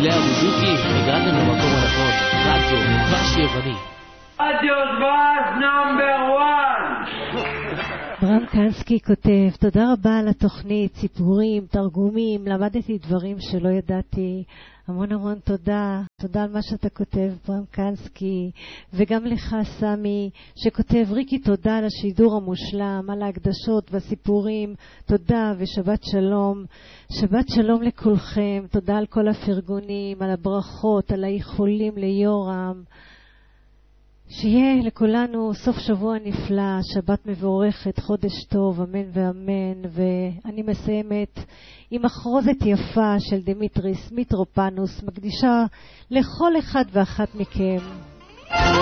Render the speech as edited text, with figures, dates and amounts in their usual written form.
לאה בוזוקי, הגעתם למקום הנכון, רדיו דבש יווני. רדיו דבש נאמבר 1. ברם קנסקי כותב, תודה רבה על התוכנית, סיפורים, תרגומים, למדתי דברים שלא ידעתי, המון המון תודה, תודה על מה שאתה כותב ברם קנסקי, וגם לך סמי שכותב, ריקי תודה על השידור המושלם, על ההקדשות והסיפורים, תודה ושבת שלום, שבת שלום לכולכם, תודה על כל הפרגונים, על הברכות, על האיחולים ליורם, שיהיה לכולנו סוף שבוע נפלא, שבת מבורכת, חודש טוב, אמן ואמן. ואני מסיימת עם מחרוזת יפה של דמיטריס מיטרופנוס, מקדישה לכל אחד ואחת מכם.